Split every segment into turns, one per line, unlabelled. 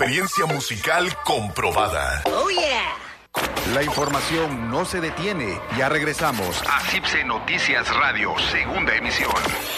Experiencia musical comprobada.
Oh yeah.
La información no se detiene. Ya regresamos a CIPSE Noticias Radio, segunda emisión.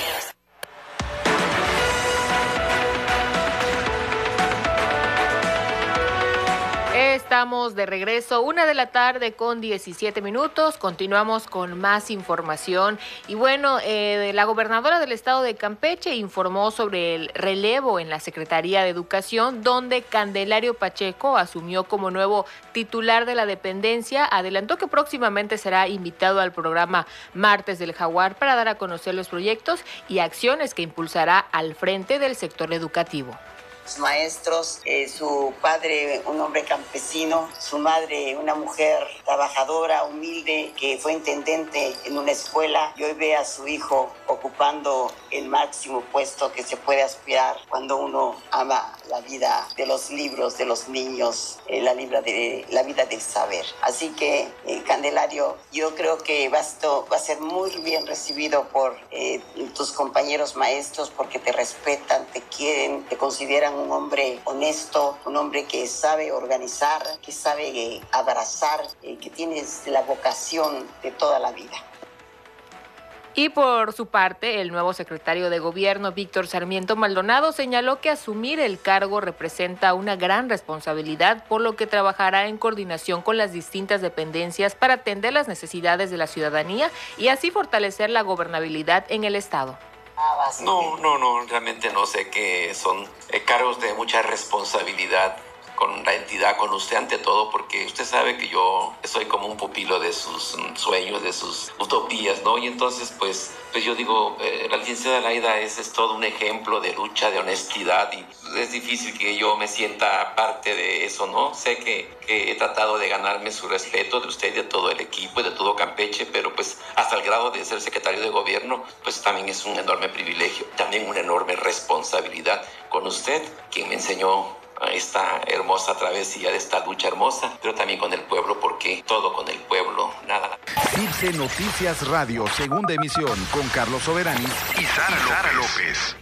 Estamos de regreso, 1:00 con 17 minutos. Continuamos con más información. Y bueno, la gobernadora del estado de Campeche informó sobre el relevo en la Secretaría de Educación, donde Candelario Pacheco asumió como nuevo titular de la dependencia. Adelantó que próximamente será invitado al programa Martes del Jaguar para dar a conocer los proyectos y acciones que impulsará al frente del sector educativo.
Maestros, su padre un hombre campesino, su madre una mujer trabajadora, humilde, que fue intendente en una escuela, y hoy ve a su hijo ocupando el máximo puesto que se puede aspirar cuando uno ama la vida de los libros, de los niños, la vida del saber. Así que, Candelario, yo creo que va a ser muy bien recibido por tus compañeros maestros, porque te respetan, te quieren, te consideran un hombre honesto, un hombre que sabe organizar, que sabe abrazar, que tienes la vocación de toda la vida.
Y por su parte, el nuevo secretario de Gobierno, Víctor Sarmiento Maldonado, señaló que asumir el cargo representa una gran responsabilidad, por lo que trabajará en coordinación con las distintas dependencias para atender las necesidades de la ciudadanía y así fortalecer la gobernabilidad en el estado.
No, realmente no sé, que son cargos de mucha responsabilidad con la entidad, con usted ante todo, porque usted sabe que yo soy como un pupilo de sus sueños, de sus utopías, ¿no? Y entonces, pues yo digo, la licenciada Laida es todo un ejemplo de lucha, de honestidad, y es difícil que yo me sienta parte de eso, ¿no? Sé que he tratado de ganarme su respeto de usted y de todo el equipo y de todo Campeche, pero pues hasta el grado de ser secretario de gobierno, pues también es un enorme privilegio, también una enorme responsabilidad con usted, quien me enseñó esta hermosa travesía de esta lucha hermosa, pero también con el pueblo, porque todo con el pueblo, nada.
CIPSE Noticias Radio, segunda emisión, con Carlos Soberanis y Sara López.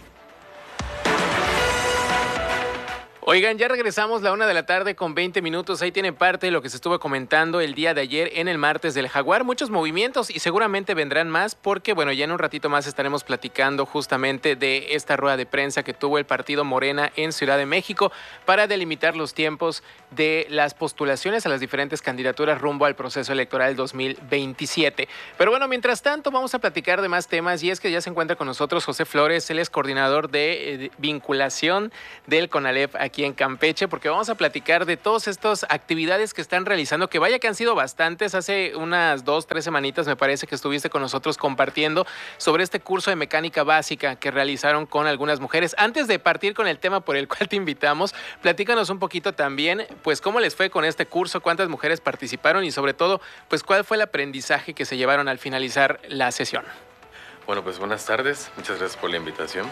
Oigan, ya regresamos, 1:00 con 20 minutos. Ahí tienen parte de lo que se estuvo comentando el día de ayer en el Martes del Jaguar. Muchos movimientos y seguramente vendrán más porque, bueno, ya en un ratito más estaremos platicando justamente de esta rueda de prensa que tuvo el partido Morena en Ciudad de México para delimitar los tiempos de las postulaciones a las diferentes candidaturas rumbo al proceso electoral 2027. Pero bueno, mientras tanto vamos a platicar de más temas, y es que ya se encuentra con nosotros José Flores, él es coordinador de vinculación del CONALEP aquí en Campeche, porque vamos a platicar de todas estas actividades que están realizando, que vaya que han sido bastantes. Hace unas 2-3 semanitas me parece que estuviste con nosotros compartiendo sobre este curso de mecánica básica que realizaron con algunas mujeres. Antes de partir con el tema por el cual te invitamos, platícanos un poquito también, pues cómo les fue con este curso, cuántas mujeres participaron y sobre todo, pues cuál fue el aprendizaje que se llevaron al finalizar la sesión.
Bueno, pues buenas tardes, muchas gracias por la invitación.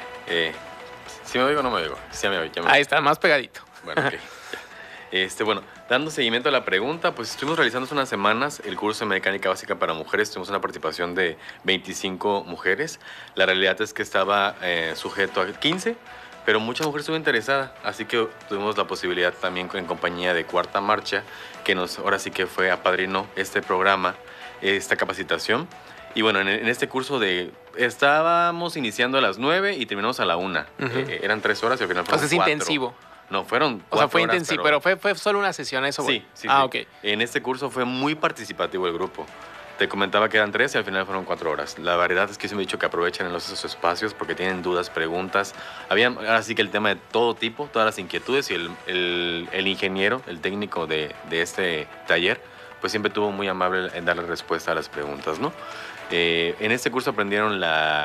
¿Sí me oigo o no me oigo? Sí, me oigo.
Ahí está, más pegadito.
Bueno, ok. Bueno, dando seguimiento a la pregunta, pues estuvimos realizando hace unas semanas el curso de mecánica básica para mujeres. Tuvimos una participación de 25 mujeres. La realidad es que estaba sujeto a 15, pero muchas mujeres estuvieron interesadas, así que tuvimos la posibilidad también en compañía de Cuarta Marcha, que ahora sí que fue apadrinó este programa, esta capacitación. Y bueno, en este curso estábamos iniciando a las 9 y terminamos a la 1. Eran 3 horas y al final fueron 4.
Es intensivo.
No, fueron 4
O sea, fue
horas,
intensivo, pero fue solo una sesión, eso.
Sí.
Ok.
En este curso fue muy participativo el grupo. Te comentaba que eran 3 y al final fueron 4 horas. La verdad es que yo me he dicho que aprovechen esos espacios porque tienen dudas, preguntas. Había ahora sí que el tema de todo tipo, todas las inquietudes, y el ingeniero, el técnico de este taller, pues siempre estuvo muy amable en darle respuesta a las preguntas, ¿no? En este curso aprendieron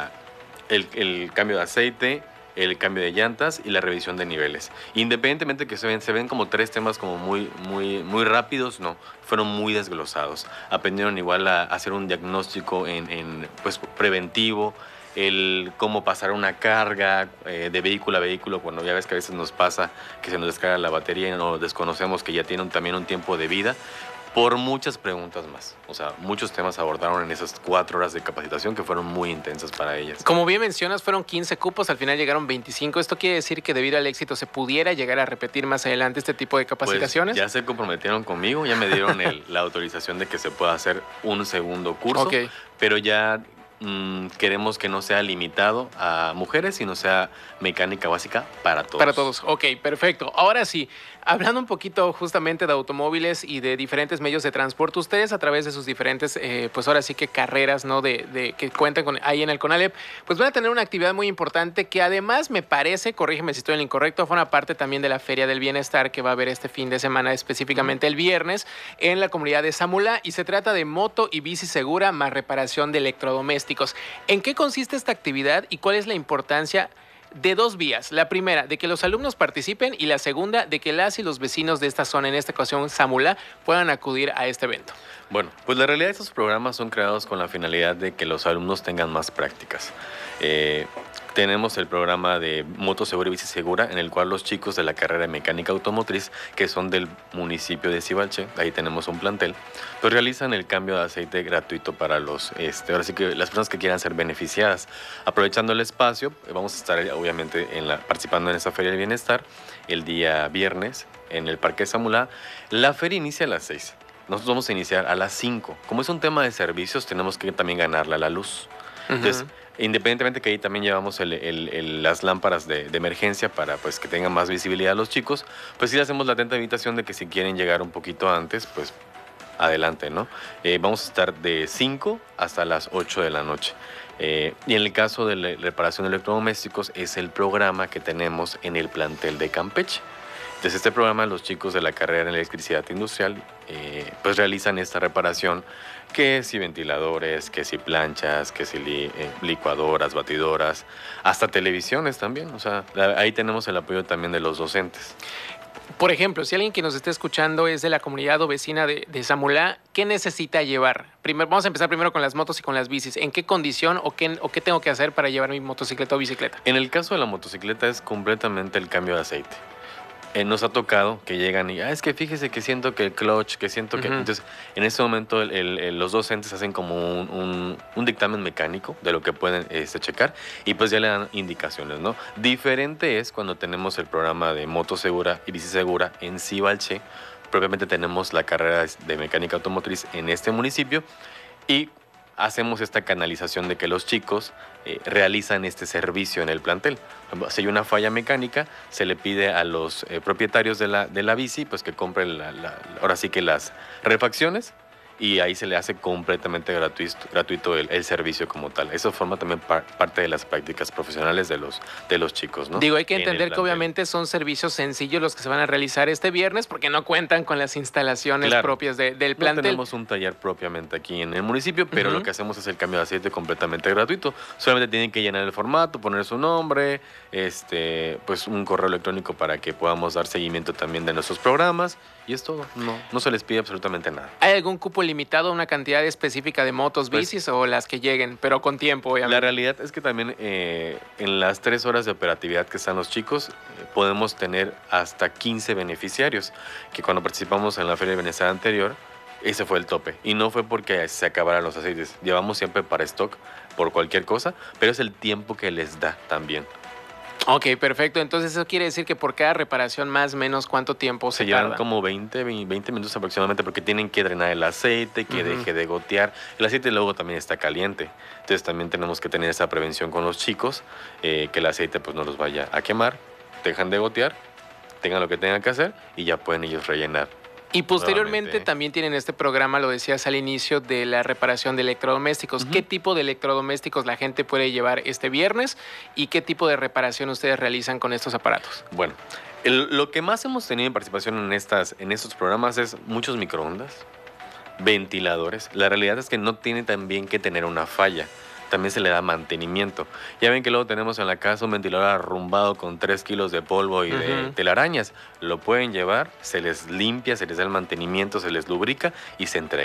el cambio de aceite, el cambio de llantas y la revisión de niveles. Independientemente de que se ven como 3 temas como muy rápidos, no, fueron muy desglosados. Aprendieron igual a hacer un diagnóstico pues, preventivo, el cómo pasar una carga de vehículo a vehículo, cuando ya ves que a veces nos pasa que se nos descarga la batería y no desconocemos que ya tiene también un tiempo de vida. por muchas preguntas más. O sea, muchos temas abordaron en esas 4 horas de capacitación que fueron muy intensas para ellas.
Como bien mencionas, fueron 15 cupos, al final llegaron 25. ¿Esto quiere decir que debido al éxito se pudiera llegar a repetir más adelante este tipo de capacitaciones?
Pues ya se comprometieron conmigo, ya me dieron la autorización de que se pueda hacer un segundo curso,
Ok.
pero ya queremos que no sea limitado a mujeres, sino sea mecánica básica para todos.
Para todos, ok, perfecto. Ahora sí, hablando un poquito justamente de automóviles y de diferentes medios de transporte, ustedes a través de sus diferentes, pues ahora sí que carreras, ¿no? De que cuentan con ahí en el CONALEP, pues van a tener una actividad muy importante que además me parece, corrígeme si estoy en lo incorrecto, forma parte también de la Feria del Bienestar que va a haber este fin de semana, específicamente el viernes, en la comunidad de Zamulá, y se trata de moto y bici segura más reparación de electrodomésticos. ¿En qué consiste esta actividad y cuál es la importancia de 2 vías? La primera, de que los alumnos participen, y la segunda, de que las y los vecinos de esta zona, en esta ocasión Zamulá, puedan acudir a este evento.
Bueno, pues la realidad estos programas son creados con la finalidad de que los alumnos tengan más prácticas. Tenemos el programa de Moto Segura y Bici Segura, en el cual los chicos de la carrera de mecánica automotriz, que son del municipio de Cibalche, ahí tenemos un plantel, pues realizan el cambio de aceite gratuito para ahora sí que las personas que quieran ser beneficiadas. Aprovechando el espacio, vamos a estar obviamente participando en esta Feria del Bienestar el día viernes en el Parque Zamulá. La feria inicia a las 6. Nosotros vamos a iniciar a las 5. Como es un tema de servicios, tenemos que también ganarle a la luz. Entonces, independientemente que ahí también llevamos las lámparas de emergencia para pues que tengan más visibilidad los chicos, pues sí le hacemos la atenta invitación de que si quieren llegar un poquito antes, pues adelante, ¿no? Vamos a estar de 5 hasta las 8 de la noche. Y en el caso de la reparación de electrodomésticos es el programa que tenemos en el plantel de Campeche. Desde este programa, los chicos de la carrera en electricidad industrial pues realizan esta reparación, que si ventiladores, que si planchas, que si licuadoras, batidoras, hasta televisiones también. O sea, ahí tenemos el apoyo también de los docentes.
Por ejemplo, si alguien que nos esté escuchando es de la comunidad o vecina de Zamulá, ¿qué necesita llevar? Vamos a empezar primero con las motos y con las bicis. ¿En qué condición o qué tengo que hacer para llevar mi motocicleta o bicicleta?
En el caso de la motocicleta es completamente el cambio de aceite. Nos ha tocado que llegan y, es que fíjese que siento que el clutch, que siento que... Entonces, en ese momento los docentes hacen como un dictamen mecánico de lo que pueden checar, y pues ya le dan indicaciones, ¿no? Diferente es cuando tenemos el programa de moto segura y bici segura en Cibalche. Propiamente tenemos la carrera de mecánica automotriz en este municipio, y hacemos esta canalización de que los chicos realizan este servicio en el plantel. Si hay una falla mecánica, se le pide a los propietarios de la bici pues que compren ahora sí que las refacciones, y ahí se le hace completamente gratuito el servicio como tal. Eso forma también parte de las prácticas profesionales de los chicos, ¿no?
Digo, hay que entender que obviamente son servicios sencillos los que se van a realizar este viernes, porque no cuentan con las instalaciones propias del plantel.
No tenemos un taller propiamente aquí en el municipio, pero lo que hacemos es el cambio de aceite completamente gratuito. Solamente tienen que llenar el formato, poner su nombre, pues un correo electrónico para que podamos dar seguimiento también de nuestros programas, y es todo. No se les pide absolutamente nada.
¿Hay algún cupo limitado a una cantidad específica de motos, bicis, o las que lleguen, pero con tiempo, obviamente?
La realidad es que también en las 3 horas de operatividad que están los chicos, podemos tener hasta 15 beneficiarios, que cuando participamos en la Feria de Bienestar anterior, ese fue el tope. Y no fue porque se acabaran los aceites. Llevamos siempre para stock por cualquier cosa, pero es el tiempo que les da también.
Ok, perfecto. Entonces eso quiere decir que por cada reparación más o menos ¿cuánto tiempo se
llevan?
tarda?
Como 20 minutos aproximadamente, porque tienen que drenar el aceite, que deje de gotear. El aceite luego también está caliente, entonces también tenemos que tener esa prevención con los chicos, que el aceite pues no los vaya a quemar, dejan de gotear, tengan lo que tengan que hacer y ya pueden ellos rellenar.
Y posteriormente también tienen este programa, lo decías al inicio, de la reparación de electrodomésticos. ¿Qué tipo de electrodomésticos la gente puede llevar este viernes y qué tipo de reparación ustedes realizan con estos aparatos?
Bueno, lo que más hemos tenido en participación en estos programas es muchos microondas, ventiladores. La realidad es que no tiene también que tener una falla. También se le da mantenimiento. Ya ven que luego tenemos en la casa un ventilador arrumbado con 3 kilos de polvo y de telarañas. Lo pueden llevar, se les limpia, se les da el mantenimiento, se les lubrica y se entrega.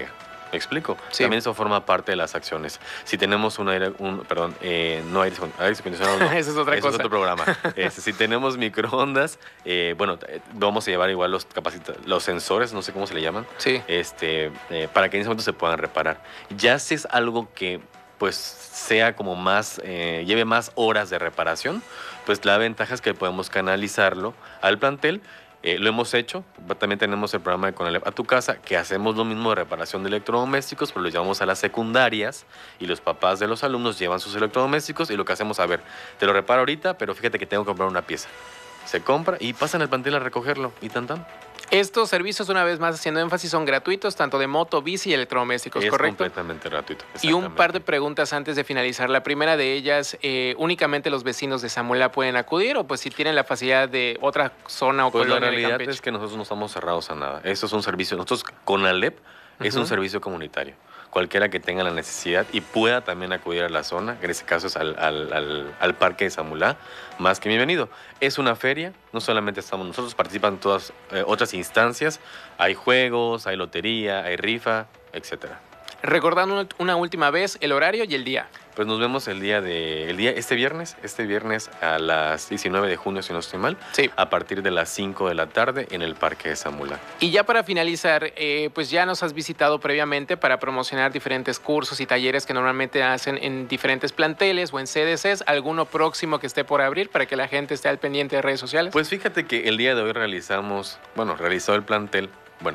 ¿Me explico?
Sí.
También eso forma parte de las acciones. Si tenemos no aire acondicionado, no.
Esa es otra cosa.
Es otro programa. Si tenemos microondas, vamos a llevar igual los sensores, no sé cómo se le llaman,
Sí.
para que en ese momento se puedan reparar. Ya si es algo que pues sea como más, lleve más horas de reparación, pues la ventaja es que podemos canalizarlo al plantel. Lo hemos hecho, también tenemos el programa de Conalep a tu casa, que hacemos lo mismo de reparación de electrodomésticos, pero lo llevamos a las secundarias y los papás de los alumnos llevan sus electrodomésticos y lo que hacemos, a ver, te lo reparo ahorita, pero fíjate que tengo que comprar una pieza. Se compra y pasan al plantel a recogerlo y tan.
Estos servicios, una vez más haciendo énfasis, son gratuitos, tanto de moto, bici y electrodomésticos,
es
¿correcto?
Completamente gratuito.
Y un par de preguntas antes de finalizar. La primera de ellas, ¿únicamente los vecinos de Zamulá pueden acudir o pues si tienen la facilidad de otra zona o
pues
colonia
la realidad
de Campeche?
es que nosotros no estamos cerrados a nada. Esto es un servicio, nosotros Conalep es un servicio comunitario. Cualquiera que tenga la necesidad y pueda también acudir a la zona, en este caso es al parque de Zamulá, más que bienvenido. Es una feria, no solamente estamos nosotros, participan todas otras instancias, hay juegos, hay lotería, hay rifa, etcétera.
Recordando una última vez el horario y el día.
Pues nos vemos este viernes a las 19 de junio, si no estoy mal,
Sí.
a partir de las 5 de la tarde en el Parque de Zamulá.
Y ya para finalizar, pues ya nos has visitado previamente para promocionar diferentes cursos y talleres que normalmente hacen en diferentes planteles o en CDCs. ¿Alguno próximo que esté por abrir para que la gente esté al pendiente de redes sociales?
Pues fíjate que el día de hoy realizó el plantel,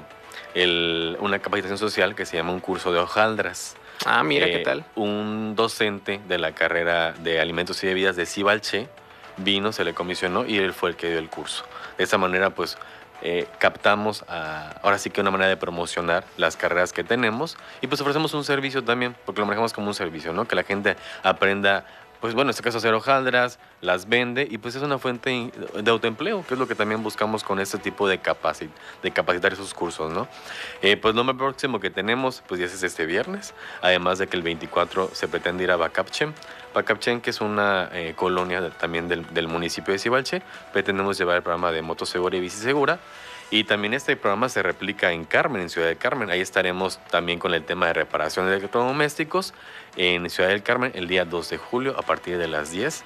una capacitación social que se llama un curso de hojaldras.
Ah, mira qué tal.
Un docente de la carrera de alimentos y bebidas de Cibalché vino, se le comisionó y él fue el que dio el curso. De esa manera, pues, captamos ahora sí que una manera de promocionar las carreras que tenemos y pues ofrecemos un servicio también, porque lo manejamos como un servicio, ¿no? Que la gente aprenda, pues bueno, en este caso hacer hojaldras, las vende y pues es una fuente de autoempleo, que es lo que también buscamos con este tipo de capacitar esos cursos, ¿no? Pues lo más próximo que tenemos, pues ya es este viernes, además de que el 24 se pretende ir a Bacapchen, que es una colonia también del municipio de Cibalché. Pretendemos llevar el programa de Moto Segura y Bici Segura. Y también este programa se replica en Carmen, en Ciudad del Carmen. Ahí estaremos también con el tema de reparación de electrodomésticos en Ciudad del Carmen el día 2 de julio a partir de las 10.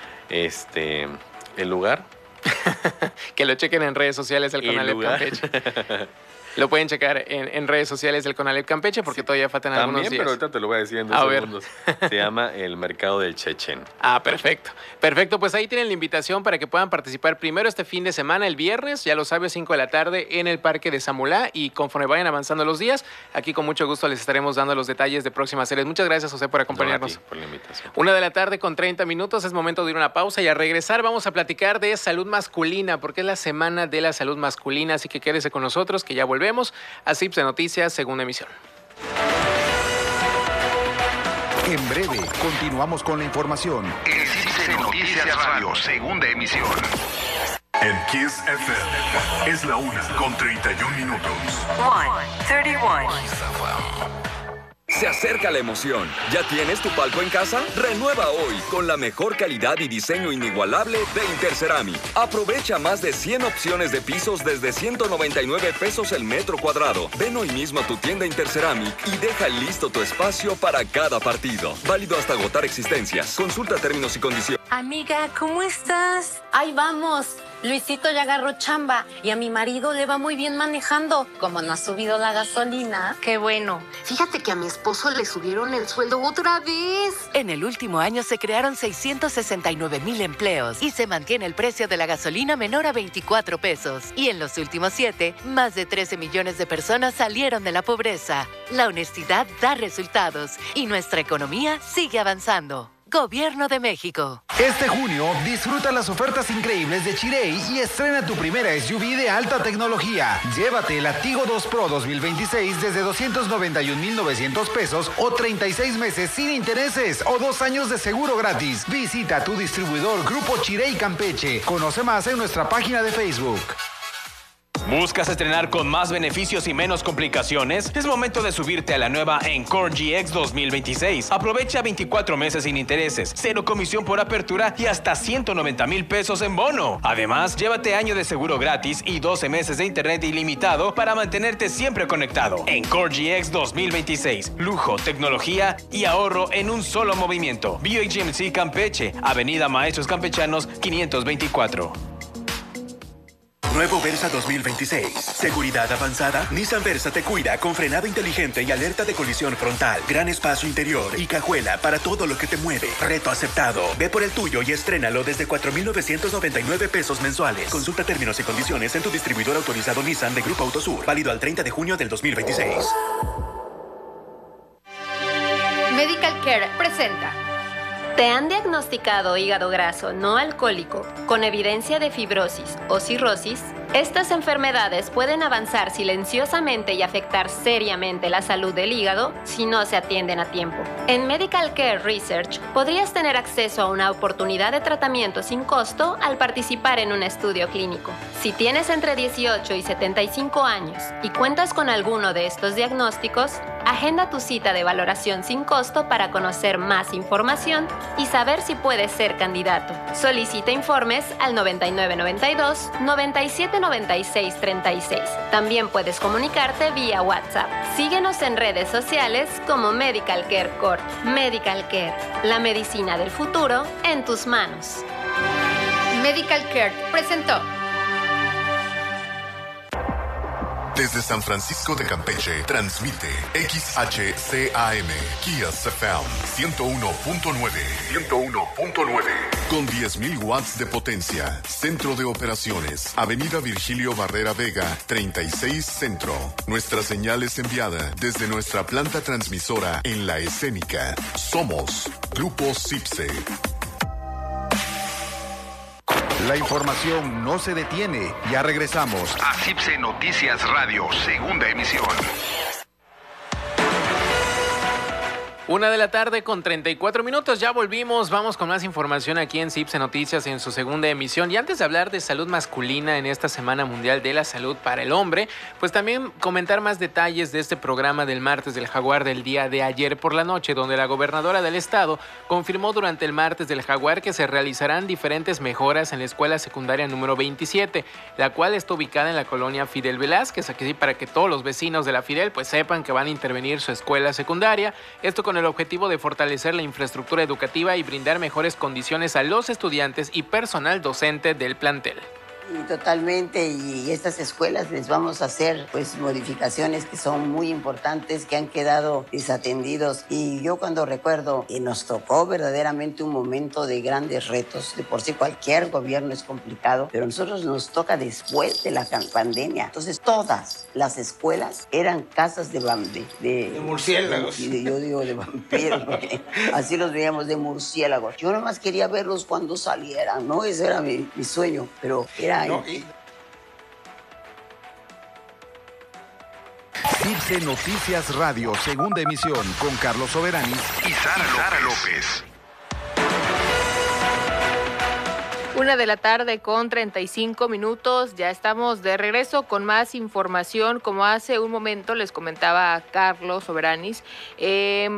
El lugar.
Que lo chequen en redes sociales del Conalep Campeche. Lo pueden checar en redes sociales del Conalep Campeche porque todavía faltan algunos días.
Pero ahorita te lo voy a decir en 2 segundos. Se llama el Mercado del Chechen.
Ah, perfecto. Perfecto, pues ahí tienen la invitación para que puedan participar primero este fin de semana, el viernes, ya lo sabes, 5 de la tarde en el Parque de Zamulá y conforme vayan avanzando los días, aquí con mucho gusto les estaremos dando los detalles de próximas series. Muchas gracias, José, por acompañarnos.
No, a ti, por la invitación.
1 de la tarde con 30 minutos, es momento de ir a una pausa y a regresar vamos a platicar de salud masculina porque es la semana de la salud masculina, así que quédese con nosotros que ya volvemos a CIPSE Noticias, segunda emisión.
En breve, continuamos con la información.
En CIPSE Noticias Radio, segunda emisión. En Kiss FM es la 1:31.
1:31. Se acerca la emoción. ¿Ya tienes tu palco en casa? Renueva hoy con la mejor calidad y diseño inigualable de Interceramic. Aprovecha más de 100 opciones de pisos desde 199 pesos el metro cuadrado. Ven hoy mismo a tu tienda Interceramic y deja listo tu espacio para cada partido. Válido hasta agotar existencias. Consulta términos y condiciones.
Amiga, ¿cómo estás? Ahí vamos. Luisito ya agarró chamba y a mi marido le va muy bien manejando. Como no ha subido la gasolina.
Qué bueno. Fíjate que a mi esposo le subieron el sueldo otra vez.
En el último año se crearon 669,000 empleos y se mantiene el precio de la gasolina menor a 24 pesos. Y en los últimos 7, más de 13 millones de personas salieron de la pobreza. La honestidad da resultados y nuestra economía sigue avanzando. Gobierno de México.
Este junio, disfruta las ofertas increíbles de Chirey y estrena tu primera SUV de alta tecnología. Llévate la Tigo 2 Pro 2026 desde 291,900 pesos o 36 meses sin intereses o 2 años de seguro gratis. Visita tu distribuidor Grupo Chirey Campeche. Conoce más en nuestra página de Facebook.
¿Buscas estrenar con más beneficios y menos complicaciones? Es momento de subirte a la nueva Encore GX 2026. Aprovecha 24 meses sin intereses, 0 comisión por apertura y hasta 190,000 pesos en bono. Además, llévate año de seguro gratis y 12 meses de internet ilimitado para mantenerte siempre conectado. Encore GX 2026. Lujo, tecnología y ahorro en un solo movimiento. BioGMC Campeche, Avenida Maestros Campechanos 524.
Nuevo Versa 2026. Seguridad avanzada. Nissan Versa te cuida con frenado inteligente y alerta de colisión frontal. Gran espacio interior y cajuela para todo lo que te mueve. Reto aceptado. Ve por el tuyo y estrénalo desde 4,999 pesos mensuales. Consulta términos y condiciones en tu distribuidor autorizado Nissan de Grupo Autosur. Válido al 30 de junio del 2026.
Medical Care presenta.
¿Te han diagnosticado hígado graso no alcohólico con evidencia de fibrosis o cirrosis? Estas enfermedades pueden avanzar silenciosamente y afectar seriamente la salud del hígado si no se atienden a tiempo. En Medical Care Research podrías tener acceso a una oportunidad de tratamiento sin costo al participar en un estudio clínico. Si tienes entre 18 y 75 años y cuentas con alguno de estos diagnósticos, agenda tu cita de valoración sin costo para conocer más información y saber si puedes ser candidato. Solicita informes al 9992 9796 36. También puedes comunicarte vía WhatsApp. Síguenos en redes sociales como Medical Care Corp. Medical Care, la medicina del futuro en tus manos.
Medical Care presentó.
Desde San Francisco de Campeche, transmite XHCAM, Kias FM, 101.9. 101.9. Con 10,000 watts de potencia. Centro de operaciones. Avenida Virgilio Barrera Vega, 36 Centro. Nuestra señal es enviada desde nuestra planta transmisora en La Escénica. Somos Grupo CIPSE.
La información no se detiene. Ya regresamos
a CIPSE Noticias Radio, segunda emisión.
1:00 con 34 minutos. Ya volvimos. Vamos con más información aquí en CIPSE Noticias en su segunda emisión. Y antes de hablar de salud masculina en esta Semana Mundial de la Salud para el Hombre, pues también comentar más detalles de este programa del Martes del Jaguar del día de ayer por la noche, donde la gobernadora del estado confirmó durante el Martes del Jaguar que se realizarán diferentes mejoras en la escuela secundaria número 27, la cual está ubicada en la colonia Fidel Velázquez, aquí para que todos los vecinos de la Fidel pues sepan que van a intervenir su escuela secundaria. Esto con el objetivo de fortalecer la infraestructura educativa y brindar mejores condiciones a los estudiantes y personal docente del plantel.
Y totalmente, y estas escuelas les vamos a hacer pues modificaciones que son muy importantes, que han quedado desatendidos. Y yo cuando recuerdo que nos tocó verdaderamente un momento de grandes retos, de por sí cualquier gobierno es complicado, pero a nosotros nos toca después de la pandemia. Entonces todas las escuelas eran casas de murciélagos. Yo digo de vampiros, así los veíamos, de murciélagos. Yo nomás quería verlos cuando salieran, ¿no? Ese era mi sueño, pero era... No.
CIPSE Noticias Radio, segunda emisión, con Carlos Soberani
y Sara López.
1:00 con 35 minutos. Ya estamos de regreso con más información. Como hace un momento les comentaba Carlos Soberanis,